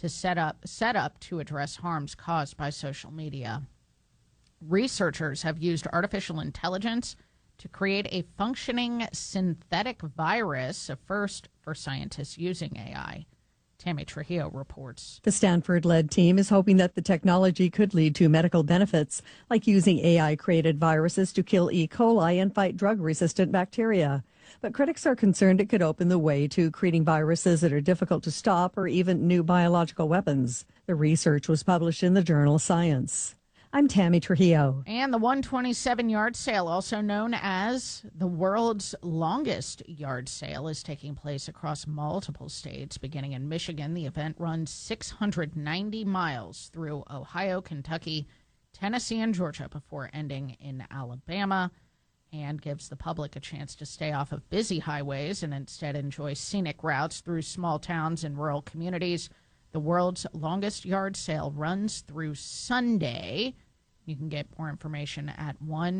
set up to address harms caused by social media. Researchers have used artificial intelligence to create a functioning synthetic virus, a first for scientists using AI. Tammy Trujillo reports. The Stanford-led team is hoping that the technology could lead to medical benefits, like using AI-created viruses to kill E. coli and fight drug-resistant bacteria. But critics are concerned it could open the way to creating viruses that are difficult to stop or even new biological weapons. The research was published in the journal Science. I'm Tammy Trujillo. And the 127 yard sale, also known as the world's longest yard sale, is taking place across multiple states. Beginning in Michigan, the event runs 690 miles through Ohio, Kentucky, Tennessee, and Georgia before ending in Alabama, and gives the public a chance to stay off of busy highways and instead enjoy scenic routes through small towns and rural communities. The world's longest yard sale runs through Sunday. You can get more information at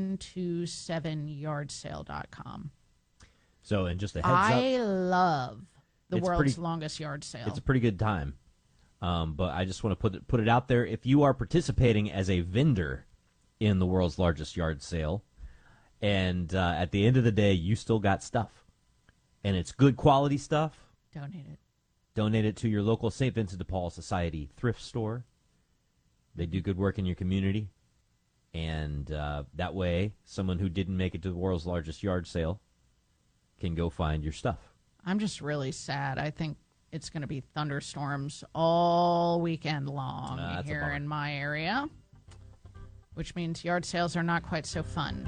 127yardsale.com. So, and just a heads up, I love the world's longest yard sale. It's a pretty good time. But I just want to put it out there. If you are participating as a vendor in the world's largest yard sale, and at the end of the day, you still got stuff, and it's good quality stuff, donate it. Donate it to your local St. Vincent de Paul Society thrift store. They do good work in your community. And that way, someone who didn't make it to the world's largest yard sale can go find your stuff. I'm just really sad. I think it's going to be thunderstorms all weekend long here in my area, which means yard sales are not quite so fun.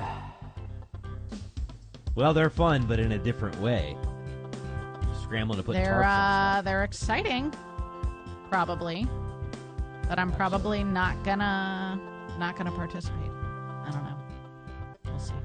Well, they're fun, but in a different way. Scrambling to put tarps on stuff. They're exciting, probably, but I'm probably not gonna participate. I don't know. We'll see.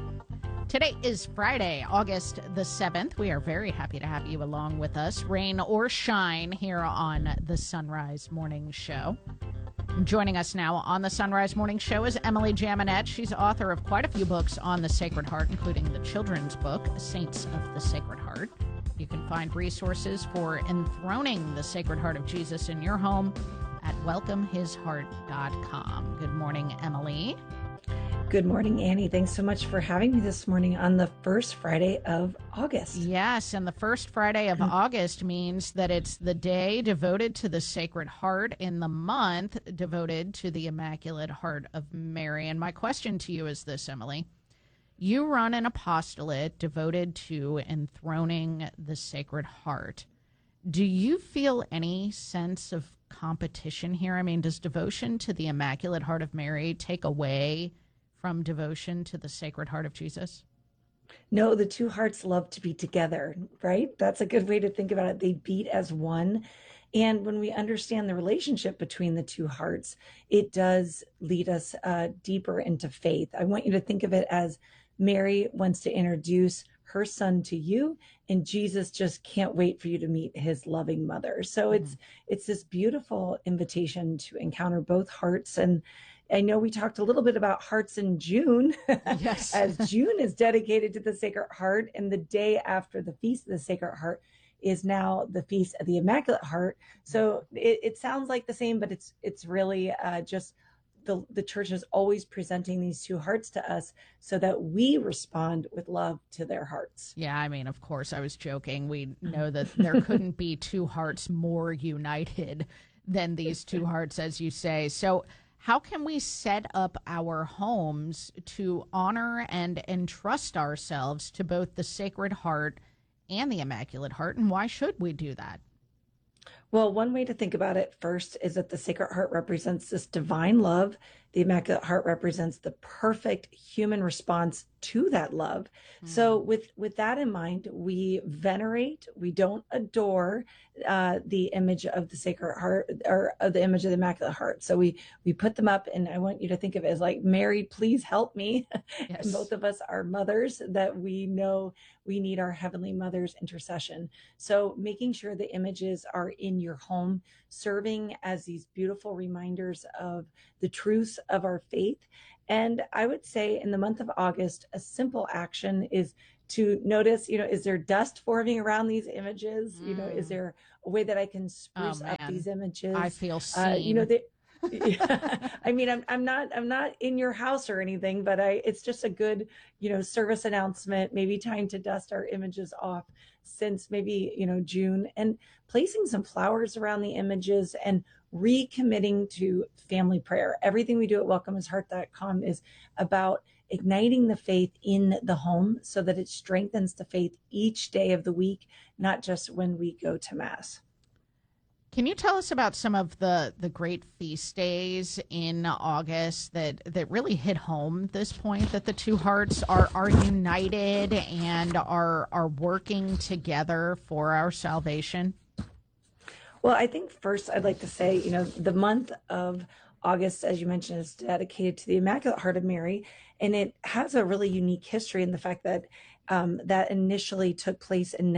Today is Friday, August the 7th. We are very happy to have you along with us, rain or shine, here on the Sunrise Morning Show. Joining us now on the Sunrise Morning Show is Emily Jaminet. She's author of quite a few books on the Sacred Heart, including the children's book, Saints of the Sacred Heart. You can find resources for enthroning the Sacred Heart of Jesus in your home at welcomehisheart.com. Good morning, Emily. Good morning, Annie. Thanks so much for having me this morning on the first Friday of August. Yes, and the first Friday of August means that it's the day devoted to the Sacred Heart in the month devoted to the Immaculate Heart of Mary. And my question to you is this, Emily. You run an apostolate devoted to enthroning the Sacred Heart. Do you feel any sense of competition here? I mean, does devotion to the Immaculate Heart of Mary take away from devotion to the Sacred Heart of Jesus? No, the two hearts love to be together, right? That's a good way to think about it. They beat as one. And when we understand the relationship between the two hearts, it does lead us deeper into faith. I want you to think of it as Mary wants to introduce her son to you, and Jesus just can't wait for you to meet his loving mother. So it's this beautiful invitation to encounter both hearts. And I know we talked a little bit about hearts in June, yes, as June is dedicated to the Sacred Heart, and the day after the Feast of the Sacred Heart is now the Feast of the Immaculate Heart. So it sounds like the same, but it's really just the church is always presenting these two hearts to us so that we respond with love to their hearts. Yeah, I mean, of course, I was joking. We know that there couldn't be two hearts more united than these two hearts, as you say. So how can we set up our homes to honor and entrust ourselves to both the Sacred Heart and the Immaculate Heart, and why should we do that? Well, one way to think about it first is that the Sacred Heart represents this divine love. The Immaculate Heart represents the perfect human response to that love. So with that in mind, we venerate, we don't adore the image of the Sacred Heart or of the image of the Immaculate Heart. So we put them up, and I want you to think of it as like, Mary, please help me. Yes. And both of us are mothers that we know we need our Heavenly Mother's intercession. So making sure the images are in your home, serving as these beautiful reminders of the truths of our faith. And I would say in the month of August, a simple action is to notice, is there dust forming around these images? Is there a way that I can spruce up these images? I feel seen. Yeah. I mean, I'm not in your house or anything, but it's just a good, service announcement, maybe time to dust our images off since maybe, June, and placing some flowers around the images and recommitting to family prayer. Everything we do at welcomehis.heart.com is about igniting the faith in the home so that it strengthens the faith each day of the week, not just when we go to Mass. Can you tell us about some of the great feast days in August that really hit home this point, that the two hearts are united and are working together for our salvation? Well, I think first I'd like to say, the month of August, as you mentioned, is dedicated to the Immaculate Heart of Mary, and it has a really unique history in the fact that that initially took place in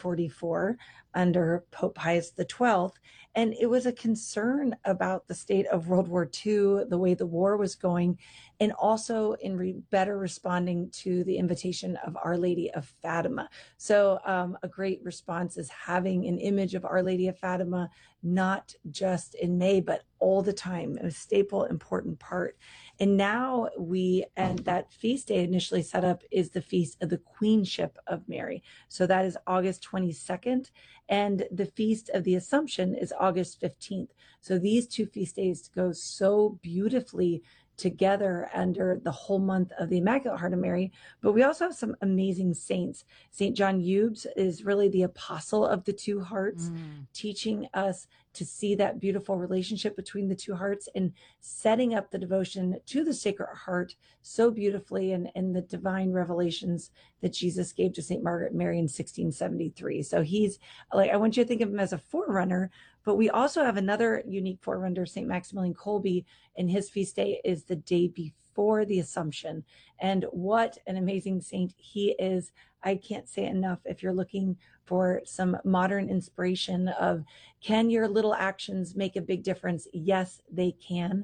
1944 under Pope Pius XII. And it was a concern about the state of World War II, the way the war was going, and also in better responding to the invitation of Our Lady of Fatima. So a great response is having an image of Our Lady of Fatima, not just in May, but all the time, a staple, important part. And now and that feast day initially set up is the Feast of the Queenship of Mary. So that is August 22nd. And the Feast of the Assumption is August 15th. So these two feast days go so beautifully together under the whole month of the Immaculate Heart of Mary. But we also have some amazing saints. St. John Eudes is really the apostle of the two hearts, teaching us to see that beautiful relationship between the two hearts and setting up the devotion to the Sacred Heart so beautifully and the divine revelations that Jesus gave to St. Margaret Mary in 1673. So he's like, I want you to think of him as a forerunner, but we also have another unique forerunner, St. Maximilian Kolbe, and his feast day is the day before the Assumption. And what an amazing saint he is. I can't say enough. If you're looking for some modern inspiration of, can your little actions make a big difference? Yes, they can.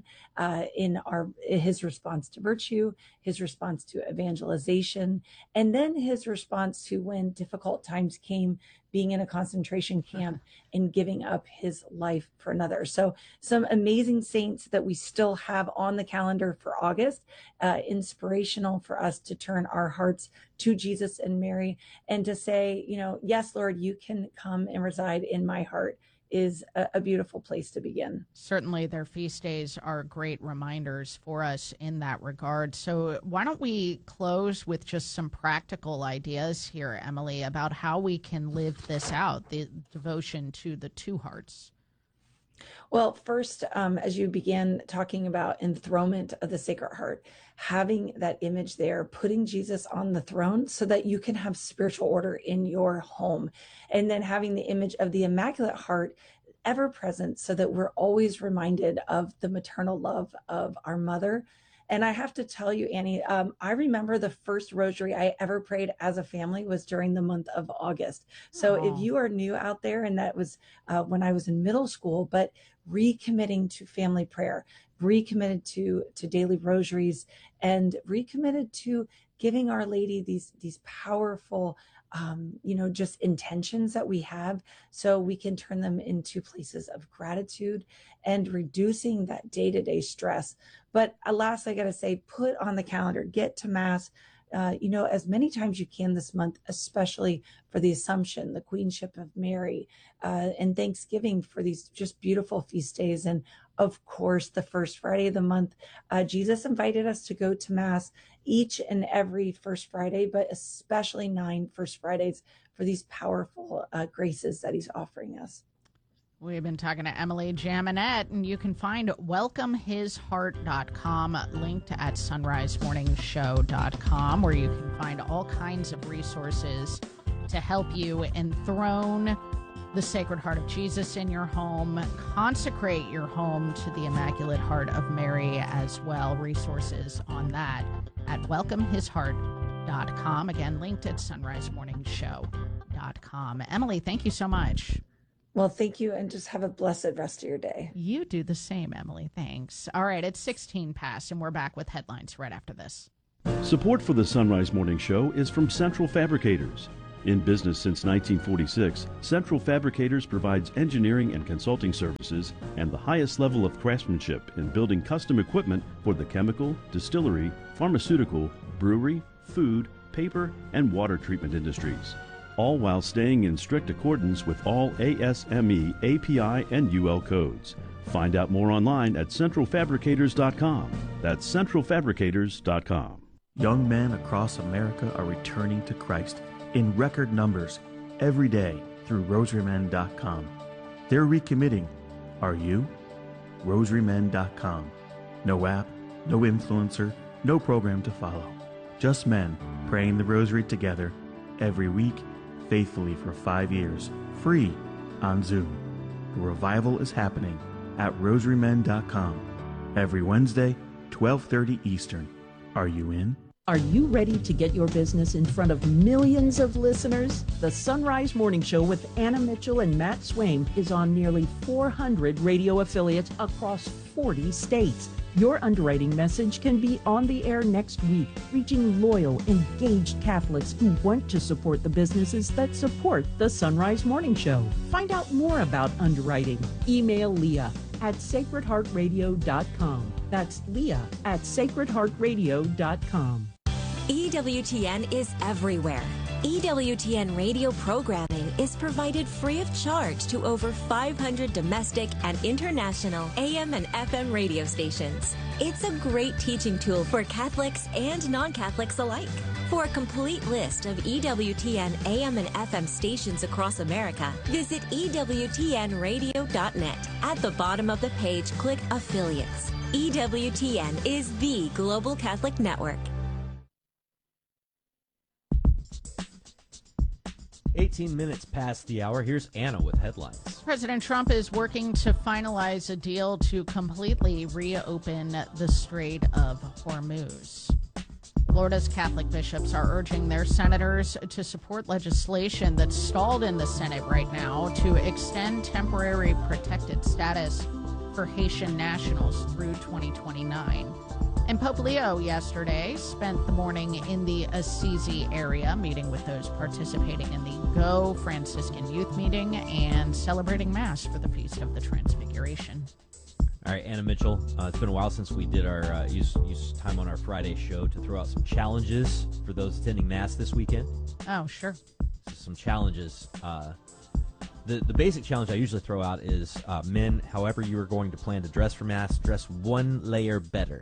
In his response to virtue, his response to evangelization, and then his response to when difficult times came, being in a concentration camp and giving up his life for another. So some amazing saints that we still have on the calendar for August, inspirational for us to turn our hearts to Jesus and Mary and to say, yes, Lord, you can come and reside in my heart, is a beautiful place to begin. Certainly their feast days are great reminders for us in that regard. So why don't we close with just some practical ideas here, Emily, about how we can live this out, the devotion to the two hearts? Well, first, as you began talking about enthronement of the Sacred Heart, having that image there, putting Jesus on the throne so that you can have spiritual order in your home, and then having the image of the Immaculate Heart ever present so that we're always reminded of the maternal love of our mother. And I have to tell you, Annie, I remember the first rosary I ever prayed as a family was during the month of August. So if you are new out there, and that was when I was in middle school, but recommitting to family prayer, recommitted to daily rosaries, and recommitted to giving Our Lady these powerful just intentions that we have so we can turn them into places of gratitude and reducing that day-to-day stress. But last, I got to say, put on the calendar, get to Mass, as many times as you can this month, especially for the Assumption, the Queenship of Mary, and Thanksgiving for these just beautiful feast days. And of course, the first Friday of the month, Jesus invited us to go to Mass each and every first Friday, but especially 9 First Fridays for these powerful graces that he's offering us. We've been talking to Emily Jaminet, and you can find welcomehisheart.com linked at sunrisemorningshow.com, where you can find all kinds of resources to help you enthrone the Sacred Heart of Jesus in your home, consecrate your home to the Immaculate Heart of Mary as well. Resources on that at welcomehisheart.com. Again, linked at sunrisemorningshow.com. Emily, thank you so much. Well, thank you, and just have a blessed rest of your day. You do the same, Emily. Thanks. All right, it's 16 past, and we're back with headlines right after this. Support for the Sunrise Morning Show is from Central Fabricators. In business since 1946, Central Fabricators provides engineering and consulting services and the highest level of craftsmanship in building custom equipment for the chemical, distillery, pharmaceutical, brewery, food, paper, and water treatment industries, all while staying in strict accordance with all ASME, API, and UL codes. Find out more online at centralfabricators.com. That's centralfabricators.com. Young men across America are returning to Christ in record numbers every day through rosarymen.com. They're recommitting. Are you? rosarymen.com. No app, no influencer, no program to follow. Just men praying the rosary together every week, faithfully for 5 years, free on Zoom. The revival is happening at rosarymen.com every Wednesday, 12:30 Eastern. Are you in? Are you ready to get your business in front of millions of listeners? The Sunrise Morning Show with Anna Mitchell and Matt Swaim is on nearly 400 radio affiliates across 40 states. Your underwriting message can be on the air next week, reaching loyal, engaged Catholics who want to support the businesses that support the Sunrise Morning Show. Find out more about underwriting. Email Leah at sacredheartradio.com. That's Leah at sacredheartradio.com. EWTN is everywhere. EWTN radio programming is provided free of charge to over 500 domestic and international AM and FM radio stations. It's a great teaching tool for Catholics and non-Catholics alike. For a complete list of EWTN AM and FM stations across America, visit EWTNradio.net. At the bottom of the page, click Affiliates. EWTN is the global Catholic network. 18 minutes past the hour. Here's Anna with headlines. President Trump is working to finalize a deal to completely reopen the Strait of Hormuz. Florida's Catholic bishops are urging their senators to support legislation that's stalled in the Senate right now to extend temporary protected status for Haitian nationals through 2029. And Pope Leo yesterday spent the morning in the Assisi area, meeting with those participating in the Go Franciscan Youth Meeting and celebrating Mass for the Feast of the Transfiguration. All right, Anna Mitchell, it's been a while since we did our use time on our Friday show to throw out some challenges for those attending Mass this weekend. Oh, sure. Some challenges. The basic challenge I usually throw out is men, however you are going to plan to dress for Mass, dress one layer better.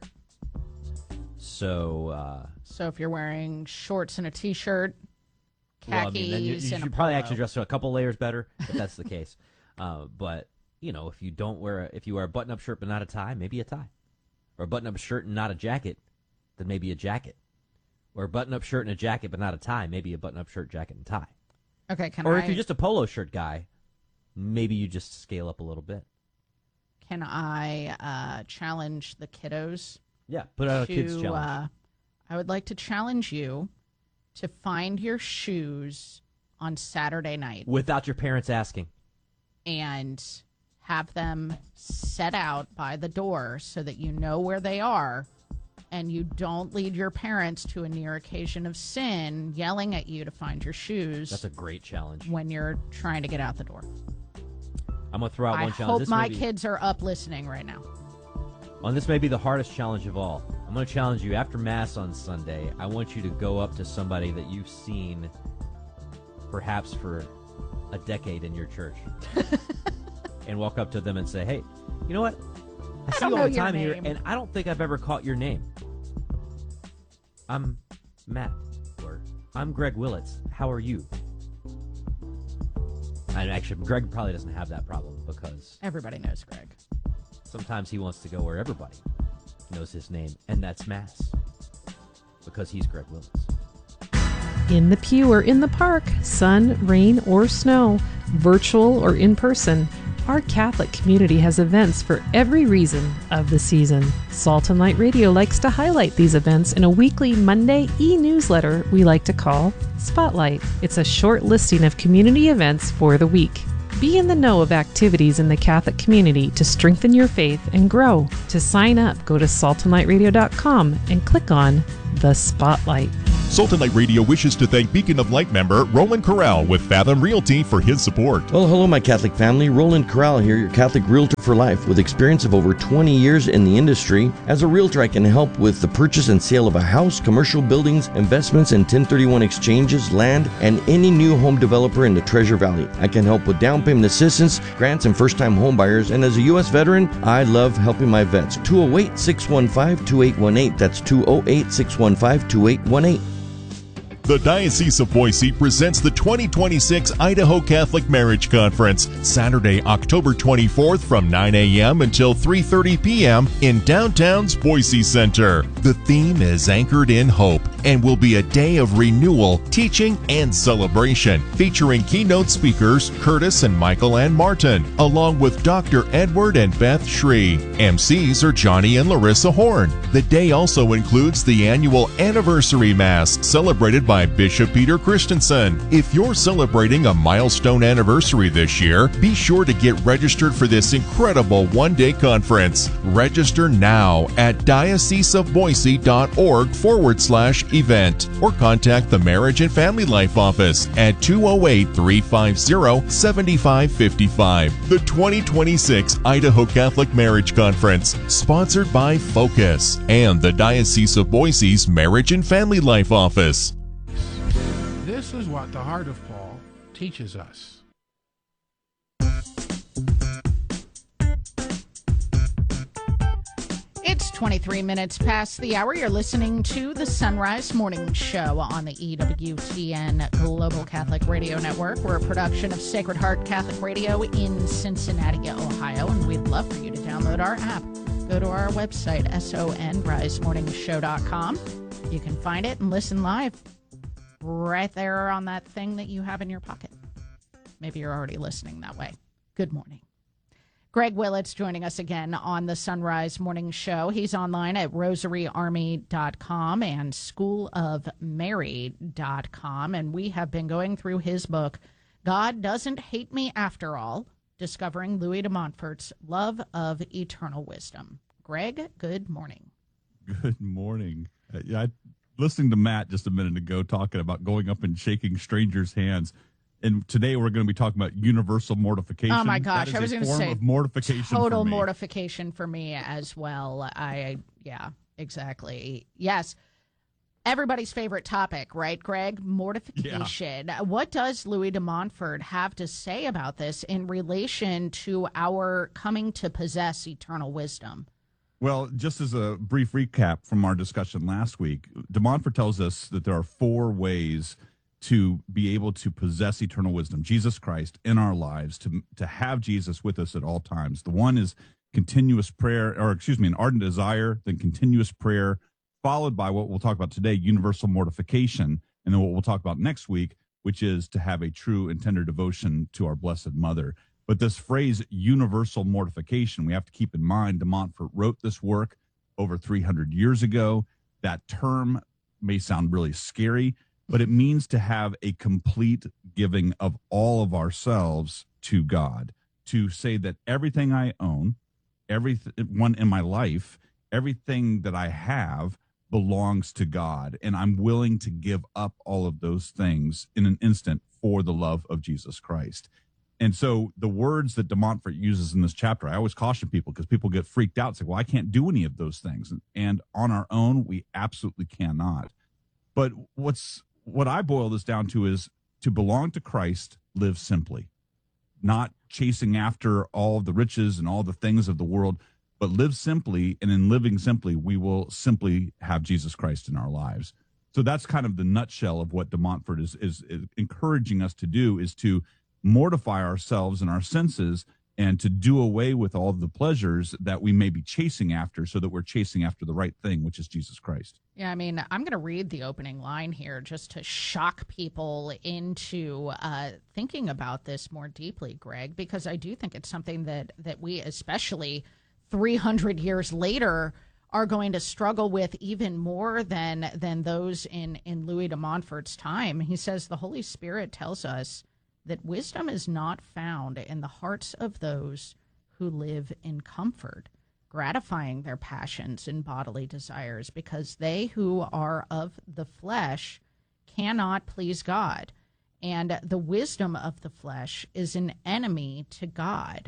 So if you're wearing shorts and a T-shirt, khakis, then you should probably actually dress a couple layers better if that's the case. But you know, if you wear a button-up shirt but not a tie, maybe a tie, or a button-up shirt and not a jacket, then maybe a jacket, or a button-up shirt and a jacket but not a tie, maybe a button-up shirt, jacket, and tie. Okay, if you're just a polo shirt guy, maybe you just scale up a little bit. Can I challenge the kiddos? Yeah, put out a kids challenge. I would like to challenge you to find your shoes on Saturday night without your parents asking, and have them set out by the door so that you know where they are, and you don't lead your parents to a near occasion of sin yelling at you to find your shoes. That's a great challenge when you're trying to get out the door. I'm going to throw out one challenge. I hope my kids are up listening right now. And this may be the hardest challenge of all. I'm going to challenge you after Mass on Sunday. I want you to go up to somebody that you've seen perhaps for a decade in your church and walk up to them and say, hey, you know what? I see you all the time here, and I don't think I've ever caught your name. I'm Matt, or I'm Greg Willits. How are you? And actually, Greg probably doesn't have that problem because everybody knows Greg. Sometimes he wants to go where everybody knows his name, and that's Mass, because he's Greg Willits. In the pew or in the park, sun, rain, or snow, virtual or in person, our Catholic community has events for every reason of the season. Salt and Light Radio likes to highlight these events in a weekly Monday e-newsletter we like to call Spotlight. It's a short listing of community events for the week. Be in the know of activities in the Catholic community to strengthen your faith and grow. To sign up, go to saltandlightradio.com and click on The Spotlight. Salt and Light Radio wishes to thank Beacon of Light member Roland Corral with Fathom Realty for his support. Well, hello, my Catholic family. Roland Corral here, your Catholic realtor for life with experience of over 20 years in the industry. As a realtor, I can help with the purchase and sale of a house, commercial buildings, investments and 1031 exchanges, land, and any new home developer in the Treasure Valley. I can help with down payment assistance, grants, and first-time home buyers. And as a U.S. veteran, I love helping my vets. 208-615-2818. That's 208-615-2818. The Diocese of Boise presents the 2026 Idaho Catholic Marriage Conference, Saturday, October 24th from 9 a.m. until 3:30 p.m. in downtown's Boise Center. The theme is Anchored in Hope and will be a day of renewal, teaching, and celebration, featuring keynote speakers Curtis and Michael Ann Martin, along with Dr. Edward and Beth Shree. MCs are Johnny and Larissa Horn. The day also includes the annual Anniversary Mass, celebrated by Bishop Peter Christensen. If you're celebrating a milestone anniversary this year, be sure to get registered for this incredible one-day conference. Register now at dioceseofboise.org/event or contact the Marriage and Family Life Office at 208-350-7555. The 2026 Idaho Catholic Marriage Conference, sponsored by Focus and the Diocese of Boise's Marriage and Family Life Office. This is what the heart of Paul teaches us. It's 23 minutes past the hour. You're listening to the Sunrise Morning Show on the EWTN Global Catholic Radio Network. We're a production of Sacred Heart Catholic Radio in Cincinnati, Ohio, and we'd love for you to download our app. Go to our website, sonrisemorningshow.com. You can find it and listen live right there on that thing that you have in your pocket. Maybe you're already listening that way. Good morning. Greg Willett's joining us again on the Sunrise Morning Show. He's online at rosaryarmy.com and schoolofmary.com, and we have been going through his book, God Doesn't Hate Me After All, Discovering Louis de Montfort's Love of Eternal Wisdom. Greg, good morning. Good morning. Listening to Matt just a minute ago talking about going up and shaking strangers' hands. And today we're going to be talking about universal mortification. Oh, my gosh. I was going to say of mortification total for me. mortification for me as well. Yeah, exactly. Yes. Everybody's favorite topic, right, Greg? Mortification. Yeah. What does Louis de Montfort have to say about this in relation to our coming to possess eternal wisdom? Well, just as a brief recap from our discussion last week, de Montfort tells us that there are 4 ways to be able to possess eternal wisdom, Jesus Christ in our lives, to have Jesus with us at all times. The one is continuous prayer, an ardent desire, then continuous prayer, followed by what we'll talk about today, universal mortification, and then what we'll talk about next week, which is to have a true and tender devotion to our Blessed Mother. But this phrase, universal mortification, we have to keep in mind, de Montfort wrote this work over 300 years ago. That term may sound really scary, but it means to have a complete giving of all of ourselves to God, to say that everything I own, everyone in my life, everything that I have belongs to God, and I'm willing to give up all of those things in an instant for the love of Jesus Christ. And so the words that de Montfort uses in this chapter, I always caution people because people get freaked out and say, well, I can't do any of those things. And on our own, we absolutely cannot. But what I boil this down to is to belong to Christ, live simply, not chasing after all the riches and all the things of the world, but live simply. And in living simply, we will simply have Jesus Christ in our lives. So that's kind of the nutshell of what de Montfort is encouraging us to do, is to mortify ourselves and our senses and to do away with all the pleasures that we may be chasing after, so that we're chasing after the right thing, which is Jesus Christ. Yeah, I mean, I'm going to read the opening line here just to shock people into thinking about this more deeply, Greg, because I do think it's something that we, especially 300 years later, are going to struggle with even more than those in Louis de Montfort's time. He says the Holy Spirit tells us that wisdom is not found in the hearts of those who live in comfort, gratifying their passions and bodily desires, because they who are of the flesh cannot please God. And the wisdom of the flesh is an enemy to God.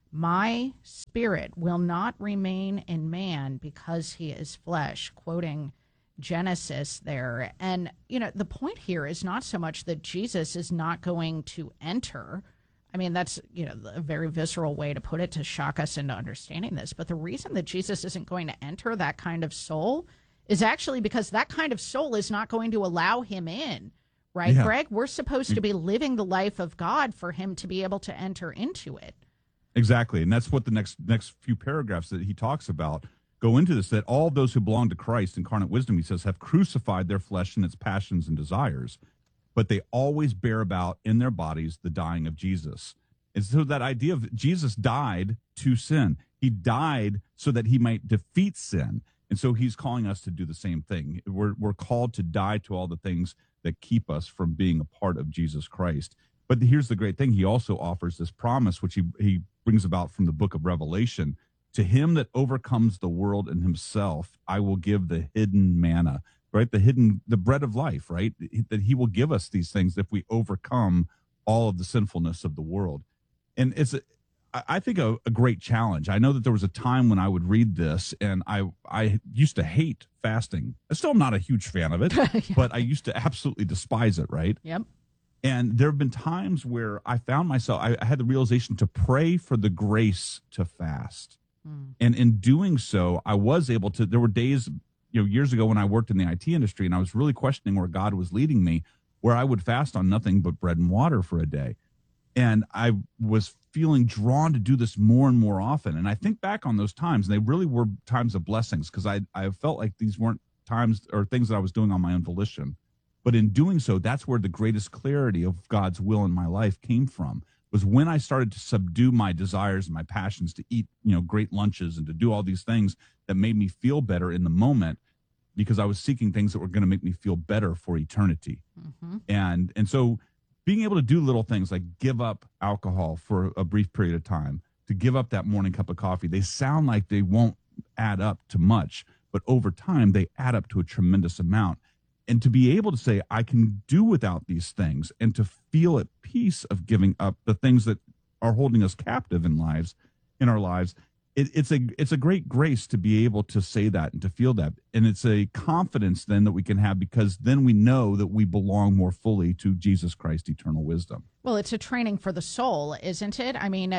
My spirit will not remain in man because he is flesh, quoting Genesis there. And, the point here is not so much that Jesus is not going to enter. I mean, that's, a very visceral way to put it to shock us into understanding this. But the reason that Jesus isn't going to enter that kind of soul is actually because that kind of soul is not going to allow him in. Right, yeah. Greg? We're supposed to be living the life of God for him to be able to enter into it. Exactly. And that's what the next few paragraphs that he talks about go into this, that all those who belong to Christ, incarnate wisdom, he says, have crucified their flesh and its passions and desires, but they always bear about in their bodies the dying of Jesus. And so that idea of Jesus died to sin. He died so that he might defeat sin. And so he's calling us to do the same thing. We're called to die to all the things that keep us from being a part of Jesus Christ. But here's the great thing. He also offers this promise, which he brings about from the book of Revelation. To him that overcomes the world and himself, I will give the hidden manna, right? The bread of life, right? That he will give us these things if we overcome all of the sinfulness of the world. And it's, I think, a great challenge. I know that there was a time when I would read this, and I used to hate fasting. I'm still not a huge fan of it, yeah. But I used to absolutely despise it, right? Yep. And there have been times where I found myself, I had the realization to pray for the grace to fast. And in doing so, I was able to, there were days, years ago when I worked in the IT industry and I was really questioning where God was leading me, where I would fast on nothing but bread and water for a day. And I was feeling drawn to do this more and more often. And I think back on those times, and they really were times of blessings, because I felt like these weren't times or things that I was doing on my own volition. But in doing so, that's where the greatest clarity of God's will in my life came from, was when I started to subdue my desires and my passions to eat, great lunches and to do all these things that made me feel better in the moment, because I was seeking things that were going to make me feel better for eternity. Mm-hmm. And so being able to do little things like give up alcohol for a brief period of time, to give up that morning cup of coffee, they sound like they won't add up to much, but over time they add up to a tremendous amount. And to be able to say, I can do without these things, and to feel at peace of giving up the things that are holding us captive in our lives, it's a great grace to be able to say that and to feel that. And it's a confidence then that we can have, because then we know that we belong more fully to Jesus Christ, eternal wisdom. Well, it's a training for the soul, isn't it? I mean,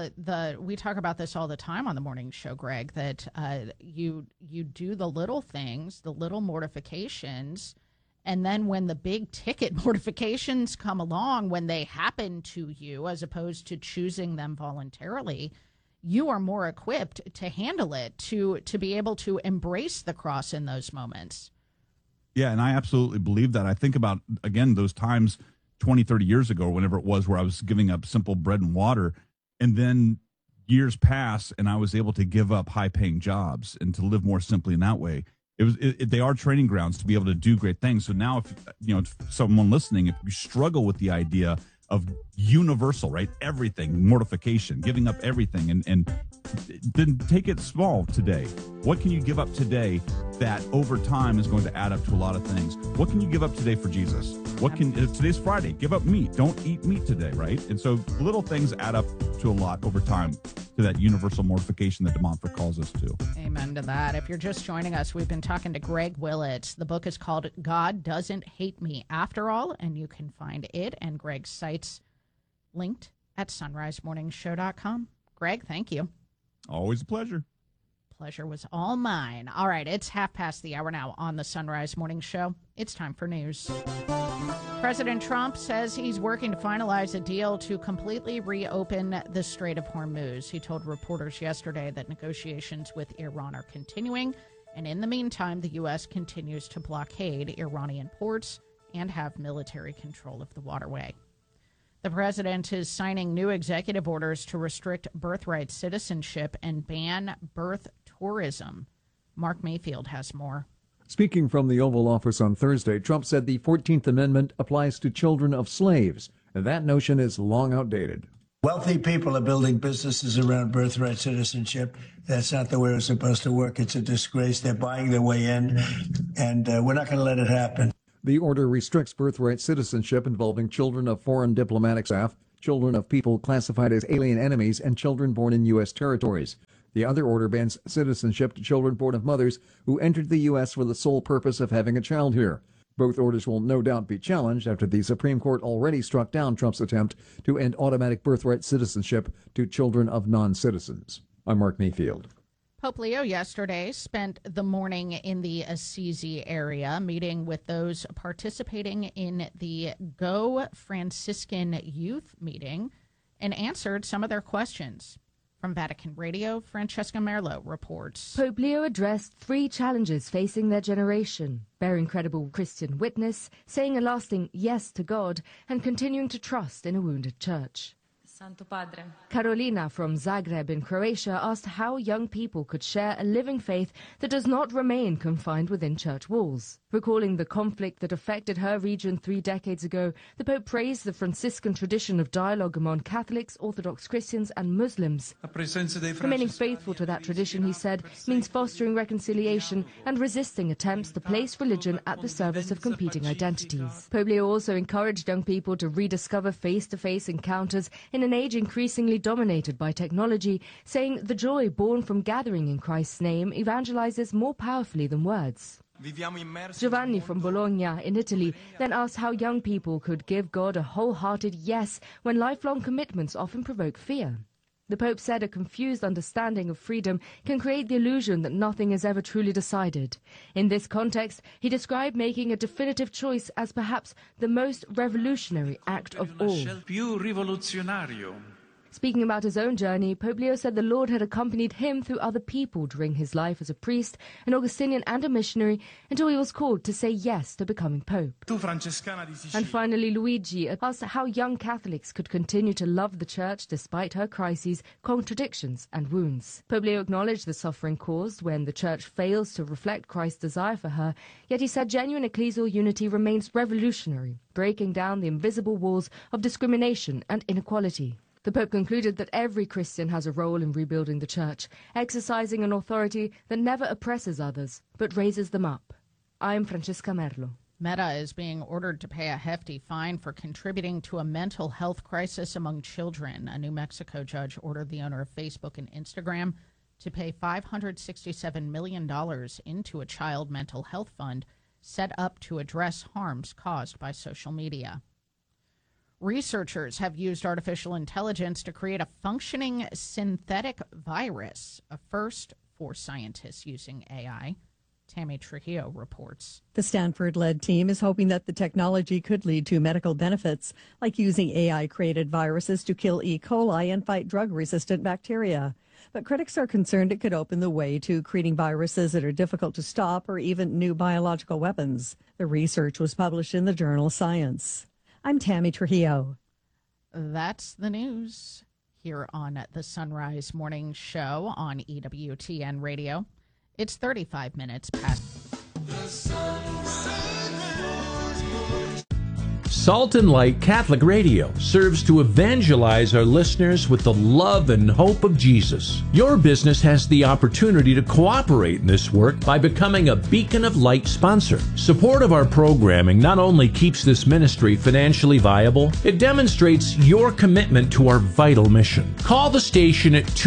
we talk about this all the time on the morning show, Greg, that you do the little things, the little mortifications, and then when the big ticket mortifications come along, when they happen to you, as opposed to choosing them voluntarily, you are more equipped to handle it, to be able to embrace the cross in those moments. Yeah, and I absolutely believe that. I think about, again, those times 20, 30 years ago, whenever it was, where I was giving up simple bread and water, and then years pass and I was able to give up high-paying jobs and to live more simply in that way. They are training grounds to be able to do great things. So now, if someone listening, if you struggle with the idea of universal, right, everything, mortification, giving up everything, and then take it small today. What can you give up today that over time is going to add up to a lot of things? What can you give up today for Jesus? If today's Friday, give up meat. Don't eat meat today, right? And so little things add up to a lot over time, to that universal mortification that De Montfort calls us to. Amen to that. If you're just joining us, we've been talking to Greg Willett. The book is called God Doesn't Hate Me After All, and you can find it and Greg's sites linked at sunrisemorningshow.com. Greg, thank you. Always a pleasure. Pleasure was all mine. All right, it's 5:30 now on the Sunrise Morning Show. It's time for news. President Trump says he's working to finalize a deal to completely reopen the Strait of Hormuz. He told reporters yesterday that negotiations with Iran are continuing, and in the meantime, the U.S. continues to blockade Iranian ports and have military control of the waterway. The president is signing new executive orders to restrict birthright citizenship and ban birth tourism. Mark Mayfield has more. Speaking from the Oval Office on Thursday, Trump said the 14th Amendment applies to children of slaves That notion is long outdated. Wealthy people are building businesses around birthright citizenship. That's not the way it's supposed to work. It's a disgrace. They're buying their way in, and we're not going to let it happen. The order restricts birthright citizenship involving children of foreign diplomatic staff, children of people classified as alien enemies, and children born in U.S. territories. The other order bans citizenship to children born of mothers who entered the U.S. for the sole purpose of having a child here. Both orders will no doubt be challenged after the Supreme Court already struck down Trump's attempt to end automatic birthright citizenship to children of non-citizens. I'm Mark Mayfield. Pope Leo yesterday spent the morning in the Assisi area meeting with those participating in the Go Franciscan Youth Meeting and answered some of their questions. From Vatican Radio, Francesca Merlo reports. Pope Leo addressed 3 challenges facing their generation: bearing credible Christian witness, saying a lasting yes to God, and continuing to trust in a wounded church. Santo Padre. Carolina from Zagreb in Croatia asked how young people could share a living faith that does not remain confined within church walls. Recalling the conflict that affected her region 3 decades ago, the Pope praised the Franciscan tradition of dialogue among Catholics, Orthodox Christians and Muslims. Remaining faithful to that tradition, he said, means fostering reconciliation and resisting attempts to place religion at the service of competing identities. Pope Leo also encouraged young people to rediscover face-to-face encounters in an age increasingly dominated by technology, saying the joy born from gathering in Christ's name evangelizes more powerfully than words. Giovanni from Bologna in Italy then asked how young people could give God a wholehearted yes when lifelong commitments often provoke fear. The Pope said a confused understanding of freedom can create the illusion that nothing is ever truly decided. In this context, he described making a definitive choice as perhaps the most revolutionary act of all. Speaking about his own journey, Pope Leo said the Lord had accompanied him through other people during his life as a priest, an Augustinian and a missionary, until he was called to say yes to becoming Pope. And finally, Luigi asked how young Catholics could continue to love the Church despite her crises, contradictions and wounds. Pope Leo acknowledged the suffering caused when the Church fails to reflect Christ's desire for her, yet he said genuine ecclesial unity remains revolutionary, breaking down the invisible walls of discrimination and inequality. The Pope concluded that every Christian has a role in rebuilding the Church, exercising an authority that never oppresses others, but raises them up. I'm Francesca Merlo. Meta is being ordered to pay a hefty fine for contributing to a mental health crisis among children. A New Mexico judge ordered the owner of Facebook and Instagram to pay $567 million into a child mental health fund set up to address harms caused by social media. Researchers have used artificial intelligence to create a functioning synthetic virus, a first for scientists using AI. Tammy Trujillo reports. The Stanford-led team is hoping that the technology could lead to medical benefits, like using AI-created viruses to kill E. coli and fight drug-resistant bacteria. But critics are concerned it could open the way to creating viruses that are difficult to stop or even new biological weapons. The research was published in the journal Science. I'm Tammy Trujillo. That's the news here on the Sunrise Morning Show on EWTN Radio. It's 35 minutes past. Salt and Light Catholic Radio serves to evangelize our listeners with the love and hope of Jesus. Your business has the opportunity to cooperate in this work by becoming a Beacon of Light sponsor. Support of our programming not only keeps this ministry financially viable, it demonstrates your commitment to our vital mission. Call the station at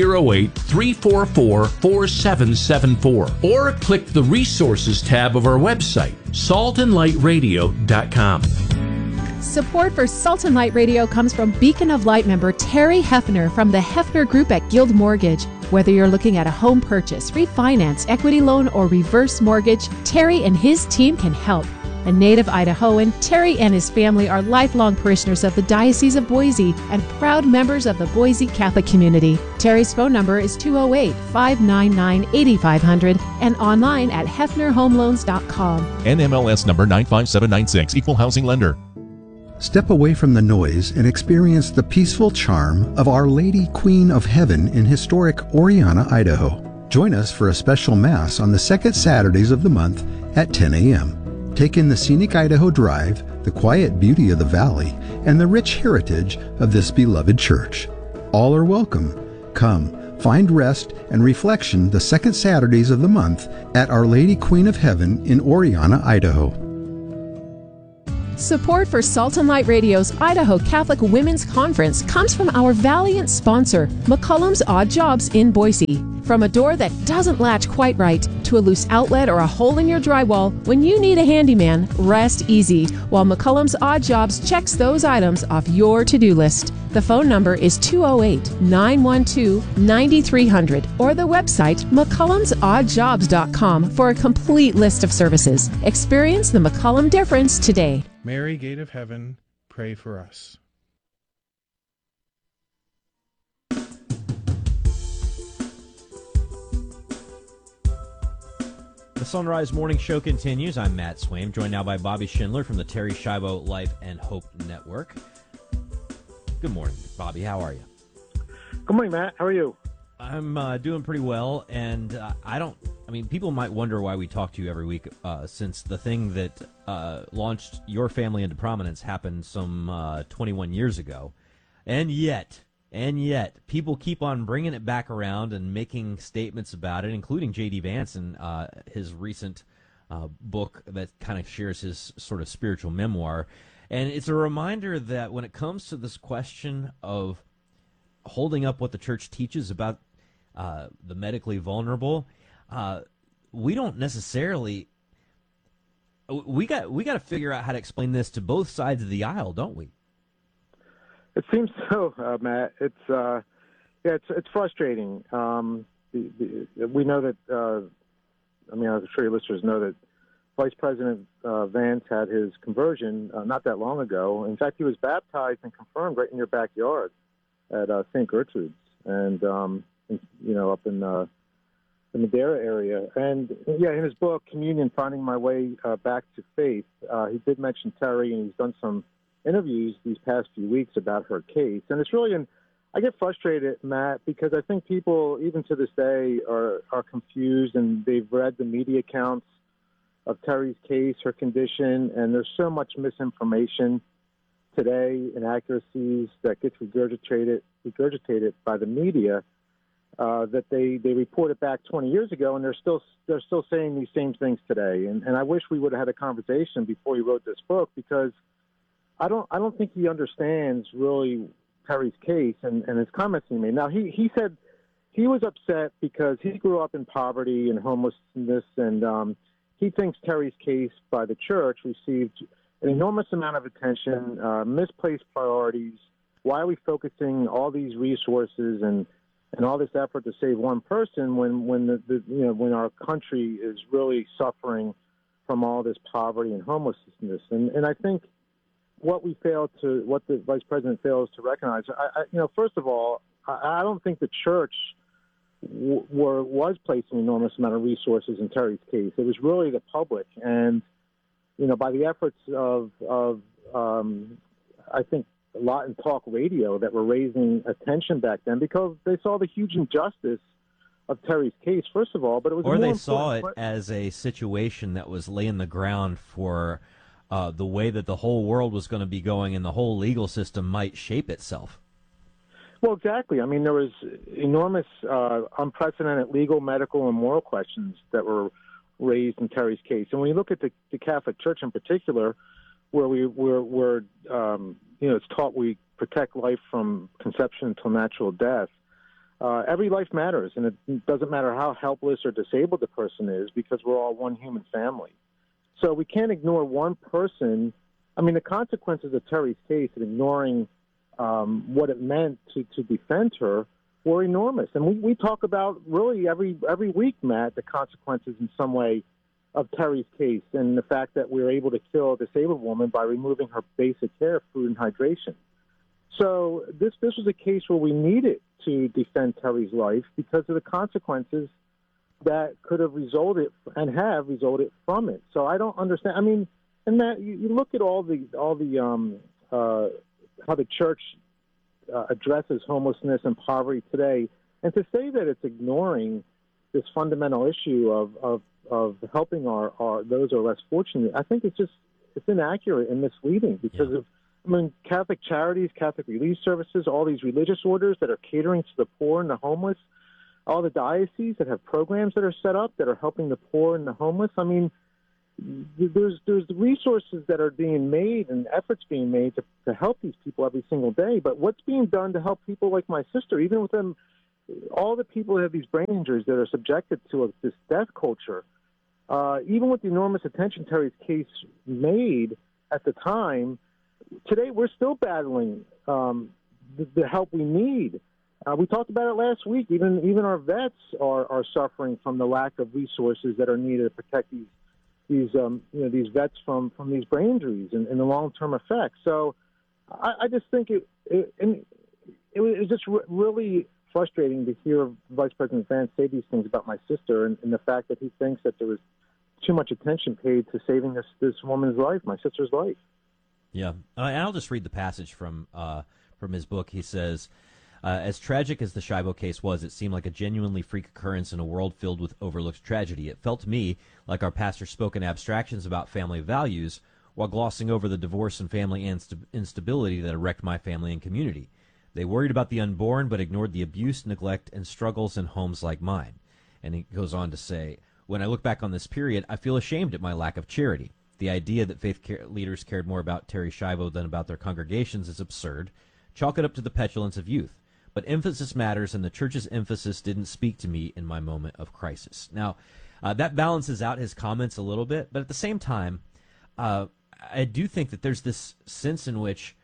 208-344-4774 or click the Resources tab of our website, saltandlightradio.com. Support for Salt and Light Radio comes from Beacon of Light member Terry Hefner from the Hefner Group at Guild Mortgage. Whether you're looking at a home purchase, refinance, equity loan, or reverse mortgage, Terry and his team can help. A native Idahoan, Terry and his family are lifelong parishioners of the Diocese of Boise and proud members of the Boise Catholic community. Terry's phone number is 208-599-8500 and online at hefnerhomeloans.com. NMLS number 95796, Equal Housing Lender. Step away from the noise and experience the peaceful charm of Our Lady Queen of Heaven in historic Oriana, Idaho. Join us for a special Mass on the second Saturdays of the month at 10 a.m. Take in the scenic Idaho Drive, the quiet beauty of the valley, and the rich heritage of this beloved church. All are welcome. Come, find rest and reflection the second Saturdays of the month at Our Lady Queen of Heaven in Oriana, Idaho. Support for Salt and Light Radio's Idaho Catholic Women's Conference comes from our valiant sponsor, McCullum's Odd Jobs in Boise. From a door that doesn't latch quite right to a loose outlet or a hole in your drywall, when you need a handyman, rest easy while McCullum's Odd Jobs checks those items off your to-do list. The phone number is 208-912-9300 or the website mccullumsoddjobs.com for a complete list of services. Experience the McCullum difference today. Mary, Gate of Heaven, pray for us. The Sunrise Morning Show continues. I'm Matt Swaim, joined now by Bobby Schindler from the Terry Schiavo Life and Hope Network. Good morning, Bobby. How are you? Good morning, Matt. How are you? I'm doing pretty well, and people might wonder why we talk to you every week, since the thing that launched your family into prominence happened some 21 years ago. And yet, people keep on bringing it back around and making statements about it, including J.D. Vance in his recent book that kind of shares his sort of spiritual memoir. And it's a reminder that when it comes to this question of holding up what the church teaches about the medically vulnerable, we don't necessarily. We got to figure out how to explain this to both sides of the aisle, don't we? It seems so, Matt. It's frustrating. We know that. I'm sure your listeners know that Vice President Vance had his conversion not that long ago. In fact, he was baptized and confirmed right in your backyard at St. Gertrude's, and up in the Madera area. And in his book, Communion: Finding My Way Back to Faith, he did mention Terry, and he's done some interviews these past few weeks about her case. And it's really, I get frustrated, Matt, because I think people, even to this day, are confused, and they've read the media accounts of Terry's case, her condition, and there's so much misinformation today, inaccuracies that gets regurgitated by the media that they reported back 20 years ago, and they're still saying these same things today. And I wish we would have had a conversation before he wrote this book, because I don't think he understands really Terry's case and his comments he made. Now, he said he was upset because he grew up in poverty and homelessness, and he thinks Terry's case by the church received an enormous amount of attention, misplaced priorities. Why are we focusing all these resources and all this effort to save one person when our country is really suffering from all this poverty and homelessness? And I think what the vice president fails to recognize, first of all, I don't think the church was placing an enormous amount of resources in Terry's case. It was really the public, and by the efforts of I think a lot in talk radio that were raising attention back then, because they saw the huge injustice of Terry's case, first of all, but it was or they saw it as a situation that was laying the ground for the way that the whole world was going to be going and the whole legal system might shape itself. Well, exactly. I mean, there was enormous, unprecedented legal, medical, and moral questions that were raised in Terry's case. And when you look at the Catholic Church in particular, where it's taught we protect life from conception until natural death, every life matters, and it doesn't matter how helpless or disabled the person is, because we're all one human family. So we can't ignore one person. I mean, the consequences of Terry's case and ignoring what it meant to defend her were enormous. And we talk about really every week, Matt, the consequences in some way of Terry's case, and the fact that we were able to kill a disabled woman by removing her basic care, food, and hydration. So this was a case where we needed to defend Terry's life because of the consequences that could have resulted and have resulted from it. So I don't understand. I mean, and Matt, you look at all the how the church addresses homelessness and poverty today, and to say that it's ignoring this fundamental issue of helping our those who are less fortunate, I think it's inaccurate and misleading because of, I mean, Catholic charities, Catholic relief services, all these religious orders that are catering to the poor and the homeless, all the dioceses that have programs that are set up that are helping the poor and the homeless. I mean, there's resources that are being made and efforts being made to help these people every single day. But what's being done to help people like my sister, even with them, all the people who have these brain injuries that are subjected to this death culture, even with the enormous attention Terry's case made at the time, today we're still battling the help we need. We talked about it last week. Even our vets are suffering from the lack of resources that are needed to protect these vets from these brain injuries and the long-term effects. So I just think it was just really frustrating to hear Vice President Vance say these things about my sister and the fact that he thinks that there was too much attention paid to saving this woman's life, my sister's life. Yeah, and I'll just read the passage from his book. He says, as tragic as the Schiavo case was, it seemed like a genuinely freak occurrence in a world filled with overlooked tragedy. It felt to me like our pastor spoke in abstractions about family values while glossing over the divorce and family instability that wrecked my family and community. They worried about the unborn but ignored the abuse, neglect, and struggles in homes like mine. And he goes on to say, when I look back on this period, I feel ashamed at my lack of charity. The idea that faith leaders cared more about Terry Schiavo than about their congregations is absurd. Chalk it up to the petulance of youth. But emphasis matters, and the church's emphasis didn't speak to me in my moment of crisis. Now, that balances out his comments a little bit, but at the same time, I do think that there's this sense in which,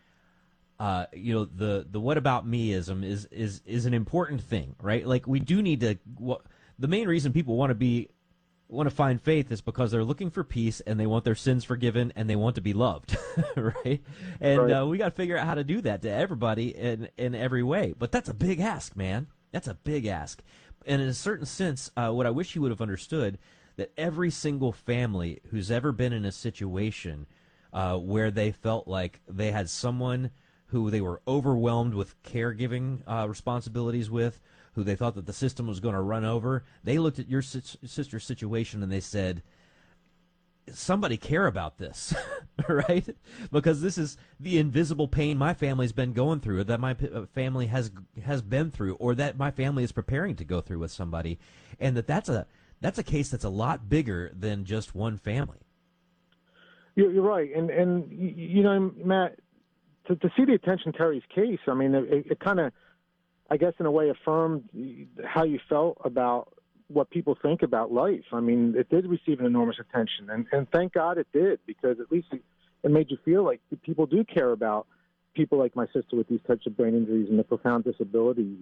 the what about meism is an important thing, right? Like, we do need to. The main reason people want to find faith is because they're looking for peace and they want their sins forgiven and they want to be loved, right? And we got to figure out how to do that to everybody in every way. But that's a big ask, man. That's a big ask. And in a certain sense, what I wish he would have understood, that every single family who's ever been in a situation where they felt like they had someone who they were overwhelmed with caregiving responsibilities with, who they thought that the system was going to run over, they looked at your sister's situation and they said, somebody care about this, right? Because this is the invisible pain my family's been going through, that my family has been through, or that my family is preparing to go through with somebody, and that's a case that's a lot bigger than just one family. You're right, and you know, Matt, to see the attention Terry's case, I mean, it kind of, I guess, in a way, affirmed how you felt about what people think about life. I mean, it did receive an enormous attention, and thank God it did, because at least it made you feel like people do care about people like my sister with these types of brain injuries and the profound disability,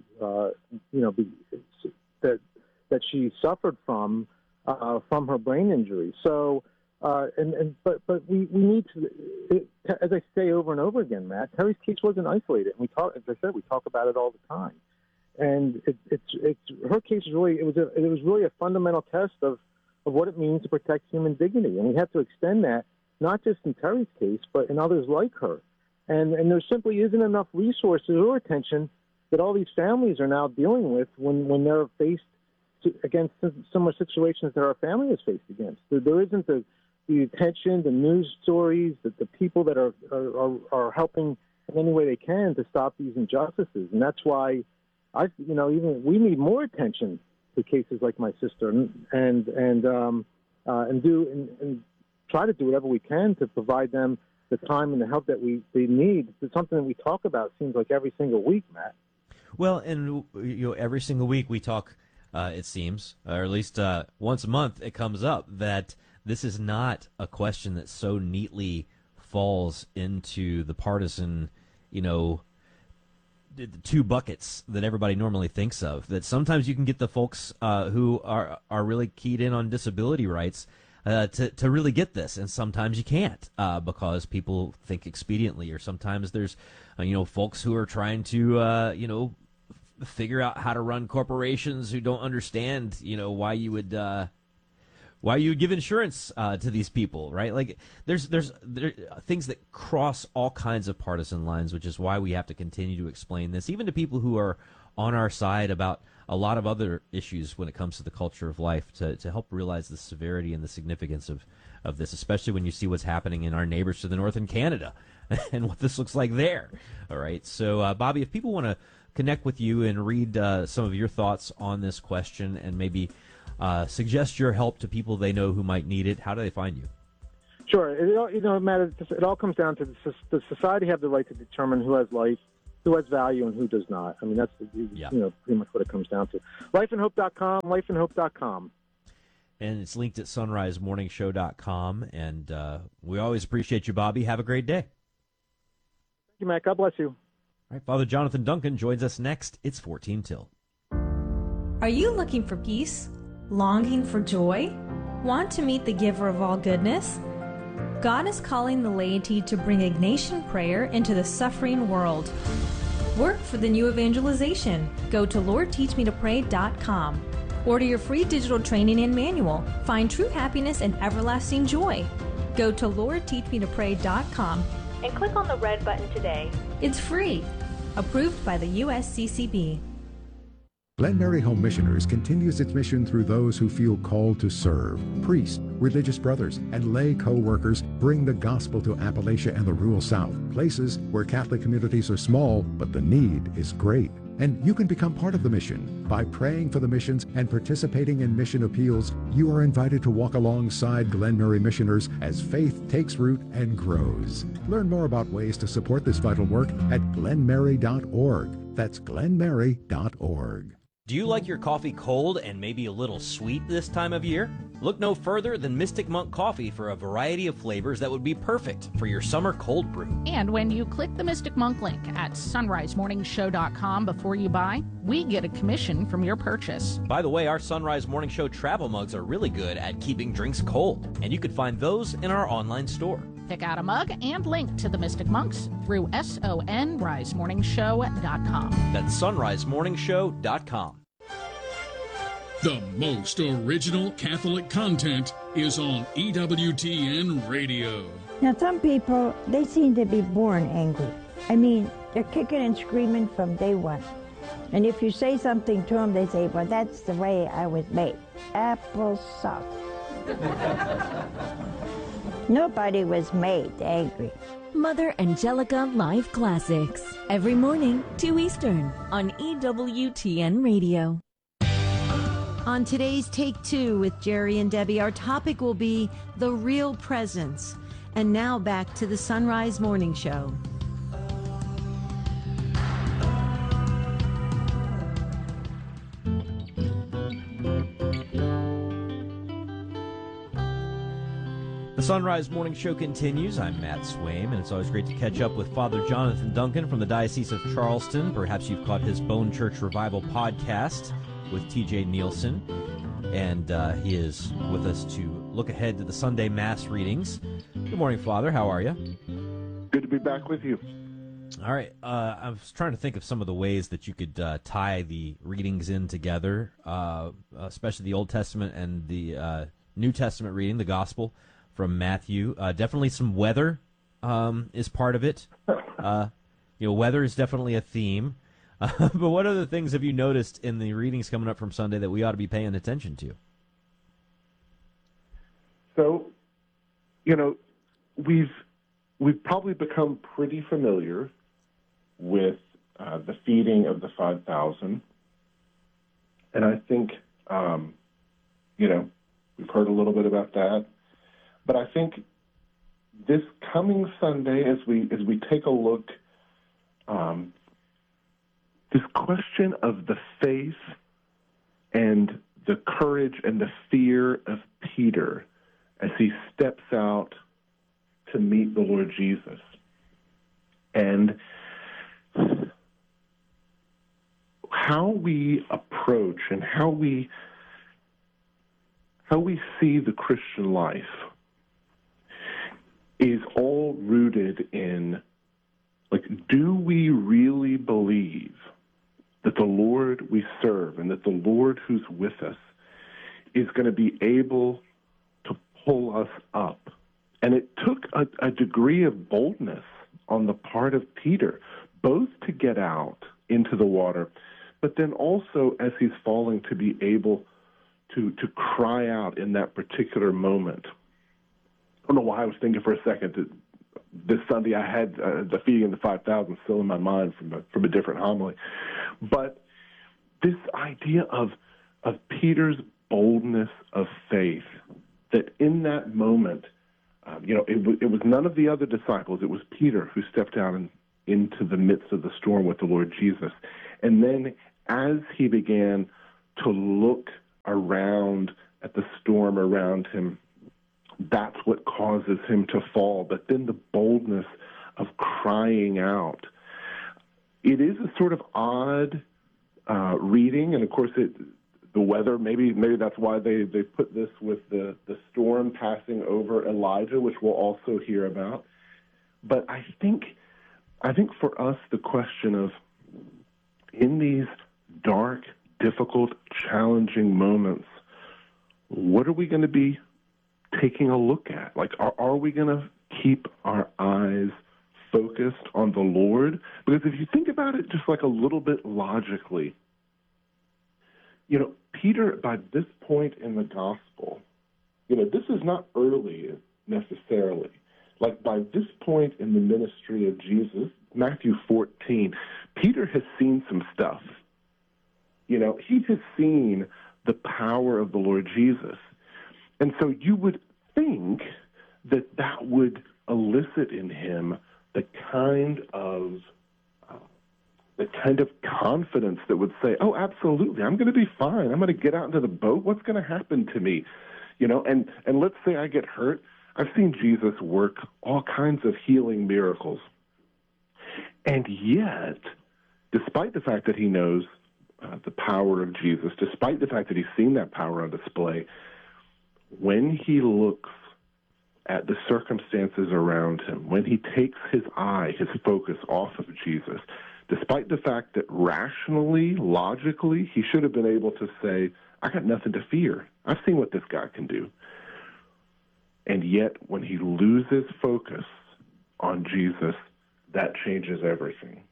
that she suffered from her brain injury. So, but we need to, as I say over and over again, Matt, Terry's case wasn't isolated. And as I said, we talk about it all the time. And her case is really, it was really a fundamental test of what it means to protect human dignity. And we have to extend that, not just in Terry's case, but in others like her. And there simply isn't enough resources or attention that all these families are now dealing with when they're faced against similar situations that our family is faced against. There isn't the attention, the news stories, the people that are helping in any way they can to stop these injustices. And that's why even we need more attention to cases like my sister, and try to do whatever we can to provide them the time and the help that they need. It's something that we talk about, it seems like, every single week, Matt. Well, and every single week we talk, it seems, or at least once a month it comes up, that this is not a question that so neatly falls into the partisan, the two buckets that everybody normally thinks of. That sometimes you can get the folks who are really keyed in on disability rights to really get this, and sometimes you can't because people think expediently, or sometimes there's folks who are trying to figure out how to run corporations who don't understand why you would give insurance to these people, right? Like there are things that cross all kinds of partisan lines, which is why we have to continue to explain this, even to people who are on our side about a lot of other issues when it comes to the culture of life to help realize the severity and the significance of this, especially when you see what's happening in our neighbors to the north in Canada and what this looks like there. All right. So, Bobby, if people want to connect with you and read some of your thoughts on this question and maybe suggest your help to people they know who might need it, how do they find you? Sure. Matt, it all comes down to does society have the right to determine who has life, who has value, and who does not? I mean, that's pretty much what it comes down to. Lifeandhope.com, lifeandhope.com. And it's linked at sunrisemorningshow.com. And we always appreciate you, Bobby. Have a great day. Thank you, Matt. God bless you. All right, Father Jonathan Duncan joins us next. It's 14 till. Are you looking for peace? Longing for joy? Want to meet the giver of all goodness? God is calling the laity to bring Ignatian prayer into the suffering world. Work for the new evangelization. Go to LordTeachMeToPray.com. Order your free digital training and manual. Find true happiness and everlasting joy. Go to LordTeachMeToPray.com and click on the red button today. It's free. Approved by the USCCB. Glen Mary Home Missioners continues its mission through those who feel called to serve. Priests, religious brothers, and lay co-workers bring the gospel to Appalachia and the rural South, places where Catholic communities are small, but the need is great. And you can become part of the mission. By praying for the missions and participating in mission appeals, you are invited to walk alongside Glen Mary missioners as faith takes root and grows. Learn more about ways to support this vital work at glenmary.org. That's glenmary.org. Do you like your coffee cold and maybe a little sweet this time of year? Look no further than Mystic Monk Coffee for a variety of flavors that would be perfect for your summer cold brew. And when you click the Mystic Monk link at sunrisemorningshow.com before you buy, we get a commission from your purchase. By the way, our Sunrise Morning Show travel mugs are really good at keeping drinks cold, and you can find those in our online store. Pick out a mug and link to the Mystic Monks through sunrisemorningshow.com. That's sunrisemorningshow.com. The most original Catholic content is on EWTN Radio. Now, some people, they seem to be born angry. I mean, they're kicking and screaming from day one. And if you say something to them, they say, well, that's the way I was made. Applesauce. Nobody was made angry. Mother Angelica Live Classics. Every morning, 2 Eastern, on EWTN Radio. On today's Take Two with Jerry and Debbie, our topic will be the real presence. And now back to the Sunrise Morning Show. The Sunrise Morning Show continues. I'm Matt Swaim, and it's always great to catch up with Father Jonathan Duncan from the Diocese of Charleston. Perhaps you've caught his Bone Church Revival podcast with TJ Nielsen, and he is with us to look ahead to the Sunday Mass readings. Good morning, Father. How are you? Good to be back with you. All right. I was trying to think of some of the ways that you could tie the readings in together, especially the Old Testament and the New Testament reading, the Gospel from Matthew. Definitely some weather is part of it. Weather is definitely a theme. But what other things have you noticed in the readings coming up from Sunday that we ought to be paying attention to? So, we've probably become pretty familiar with the feeding of the 5,000. And I think, we've heard a little bit about that. But I think this coming Sunday, as we take a look, this question of the faith and the courage and the fear of Peter as he steps out to meet the Lord Jesus. And how we approach and how we see the Christian life is all rooted in, do we really believe that the Lord we serve and that the Lord who's with us is going to be able to pull us up? And it took a degree of boldness on the part of Peter, both to get out into the water, but then also as he's falling to be able to cry out in that particular moment. I don't know why I was thinking for a second that this Sunday I had the feeding of the 5,000 still in my mind from a different homily. But this idea of Peter's boldness of faith, that in that moment, it was none of the other disciples. It was Peter who stepped out into the midst of the storm with the Lord Jesus. And then as he began to look around at the storm around him, that's what causes him to fall. But then the boldness of crying out. It is a sort of odd reading, and of course the weather, maybe that's why they put this with the storm passing over Elijah, which we'll also hear about. But I think for us, the question of, in these dark, difficult, challenging moments, what are we going to be taking a look at? Like, are we going to keep our eyes focused on the Lord? Because if you think about it just like a little bit logically, Peter, by this point in the gospel, this is not early necessarily. Like, by this point in the ministry of Jesus, Matthew 14, Peter has seen some stuff. He has seen the power of the Lord Jesus. And so you would think that would elicit in him the kind of confidence that would say, oh, absolutely, I'm going to be fine. I'm going to get out into the boat. What's going to happen to me? And let's say I get hurt. I've seen Jesus work all kinds of healing miracles. And yet, despite the fact that he knows the power of Jesus, despite the fact that he's seen that power on display, when he looks at the circumstances around him, when he takes his focus off of Jesus, despite the fact that rationally, logically, he should have been able to say, I got nothing to fear. I've seen what this guy can do. And yet, when he loses focus on Jesus, that changes everything.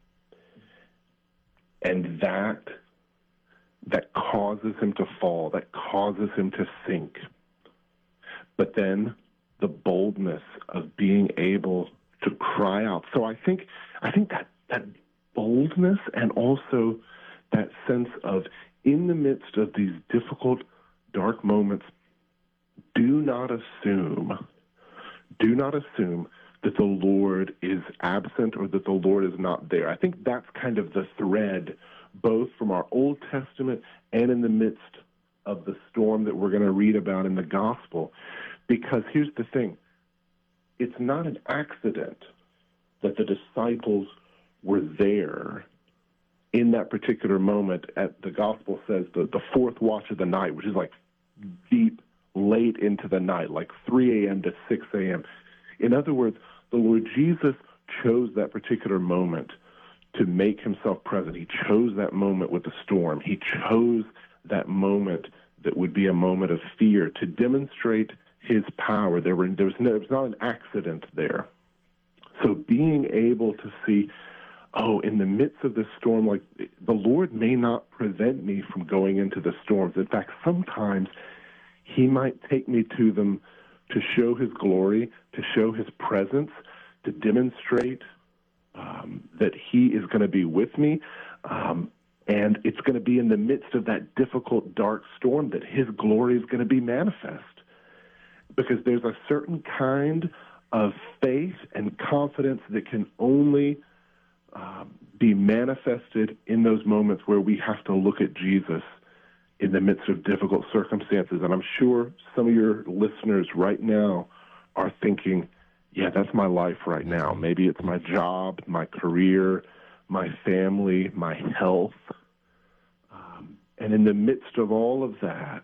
And that causes him to fall, that causes him to sink. But then the boldness of being able to cry out. So I think that boldness, and also that sense of, in the midst of these difficult, dark moments, do not assume that the Lord is absent or that the Lord is not there. I think that's kind of the thread, both from our Old Testament and in the midst of the storm that we're going to read about in the Gospel. Because here's the thing, it's not an accident that the disciples were there in that particular moment. At the Gospel says the fourth watch of the night, which is like deep, late into the night, like 3 a.m. to 6 a.m. In other words, the Lord Jesus chose that particular moment to make himself present. He chose that moment with the storm. He chose that moment that would be a moment of fear to demonstrate his power. There was not an accident there. So being able to see, in the midst of this storm, like, the Lord may not prevent me from going into the storms. In fact, sometimes he might take me to them to show his glory, to show his presence, to demonstrate that he is going to be with me. And it's going to be in the midst of that difficult, dark storm that his glory is going to be manifest. Because there's a certain kind of faith and confidence that can only be manifested in those moments where we have to look at Jesus in the midst of difficult circumstances. And I'm sure some of your listeners right now are thinking, yeah, that's my life right now. Maybe it's my job, my career, my family, my health. And in the midst of all of that,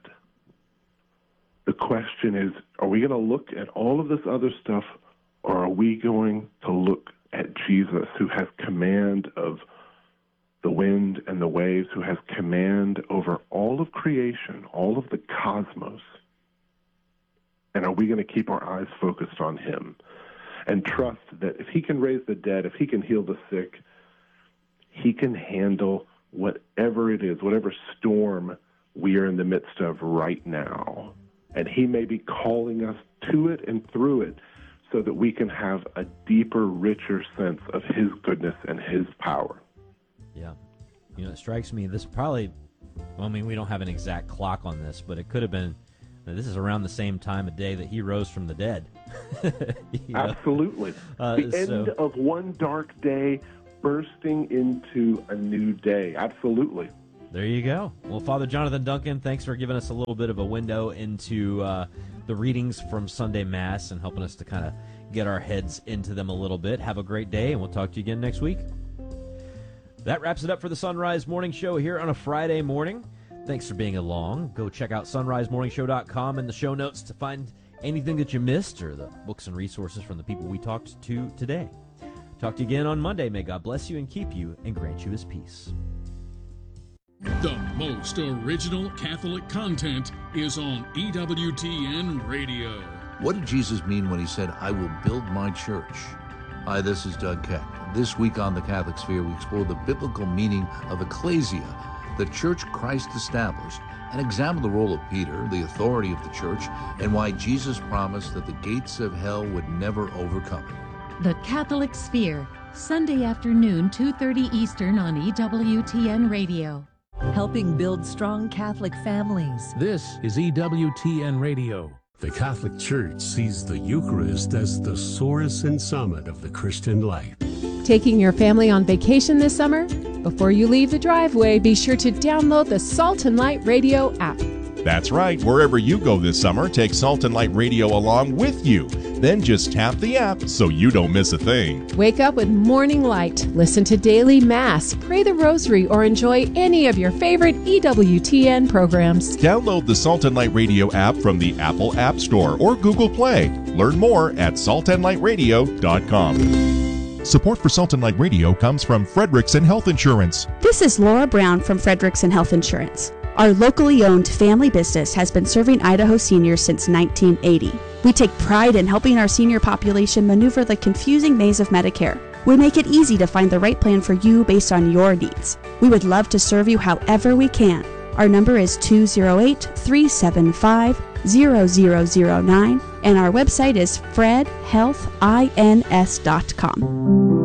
the question is, are we going to look at all of this other stuff, or are we going to look at Jesus, who has command of the wind and the waves, who has command over all of creation, all of the cosmos? And are we going to keep our eyes focused on him and trust that if he can raise the dead, if he can heal the sick, he can handle whatever it is, whatever storm we are in the midst of right now. And he may be calling us to it and through it so that we can have a deeper, richer sense of his goodness and his power. Yeah. You know, it strikes me, this probably, well, I mean, we don't have an exact clock on this, but it could have been, this is around the same time of day that he rose from the dead. Absolutely. The end of one dark day, bursting into a new day. Absolutely. There you go. Well, Father Jonathan Duncan, thanks for giving us a little bit of a window into the readings from Sunday Mass and helping us to kind of get our heads into them a little bit. Have a great day, and we'll talk to you again next week. That wraps it up for the Sunrise Morning Show here on a Friday morning. Thanks for being along. Go check out sunrisemorningshow.com and the show notes to find anything that you missed or the books and resources from the people we talked to today. Talk to you again on Monday. May God bless you and keep you and grant you his peace. The most original Catholic content is on EWTN Radio. What did Jesus mean when he said, "I will build my church"? Hi, this is Doug Keck. This week on The Catholic Sphere, we explore the biblical meaning of ecclesia, the church Christ established, and examine the role of Peter, the authority of the church, and why Jesus promised that the gates of hell would never overcome it. The Catholic Sphere, Sunday afternoon, 2:30 Eastern on EWTN Radio. Helping build strong Catholic families. This is EWTN Radio. The Catholic Church sees the Eucharist as the source and summit of the Christian life. Taking your family on vacation this summer? Before you leave the driveway, be sure to download the Salt and Light Radio app. That's right. Wherever you go this summer, take Salt and Light Radio along with you. Then just tap the app so you don't miss a thing. Wake up with Morning Light, listen to Daily Mass, pray the Rosary, or enjoy any of your favorite EWTN programs. Download the Salt and Light Radio app from the Apple App Store or Google Play. Learn more at saltandlightradio.com. Support for Salt and Light Radio comes from Frederickson Health Insurance. This is Laura Brown from Frederickson Health Insurance. Our locally owned family business has been serving Idaho seniors since 1980. We take pride in helping our senior population maneuver the confusing maze of Medicare. We make it easy to find the right plan for you based on your needs. We would love to serve you however we can. Our number is 208-375-0009 and our website is fredhealthins.com.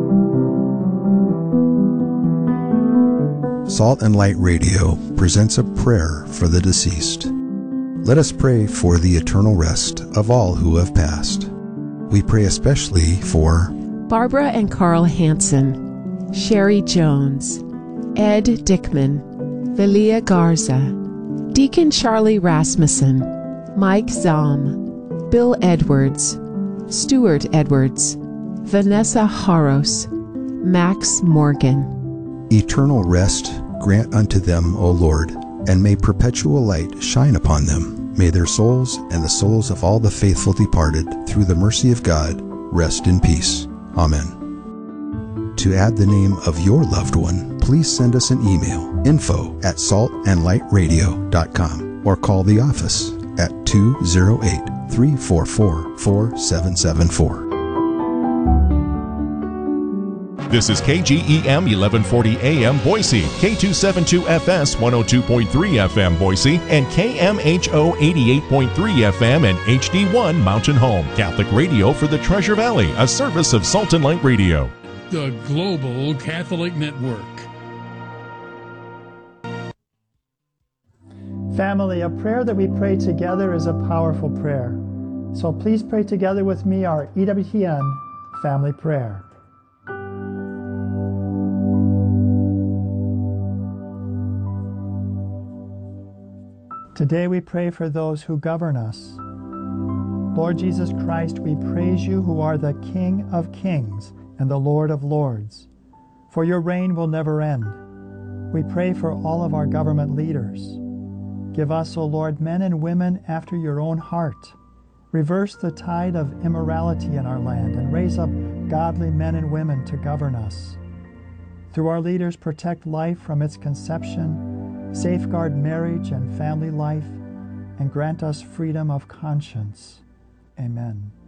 Salt and Light Radio presents a prayer for the deceased. Let us pray for the eternal rest of all who have passed. We pray especially for Barbara and Carl Hansen, Sherry Jones, Ed Dickman, Velia Garza, Deacon Charlie Rasmussen, Mike Zahm, Bill Edwards, Stuart Edwards, Vanessa Haros, Max Morgan. Eternal rest grant unto them, O Lord, and may perpetual light shine upon them. May their souls and the souls of all the faithful departed, through the mercy of God, rest in peace. Amen. To add the name of your loved one, please send us an email, info@saltandlightradio.com, or call the office at 208-344-4774. This is KGEM 1140 AM Boise, K272FS 102.3 FM Boise, and KMHO 88.3 FM and HD1 Mountain Home. Catholic radio for the Treasure Valley, a service of Salt and Light Radio. The Global Catholic Network. Family, a prayer that we pray together is a powerful prayer. So please pray together with me our EWTN family prayer. Today we pray for those who govern us. Lord Jesus Christ, we praise you who are the King of kings and the Lord of lords, for your reign will never end. We pray for all of our government leaders. Give us, O Lord, men and women after your own heart. Reverse the tide of immorality in our land and raise up godly men and women to govern us. Through our leaders, protect life from its conception, safeguard marriage and family life, and grant us freedom of conscience. Amen.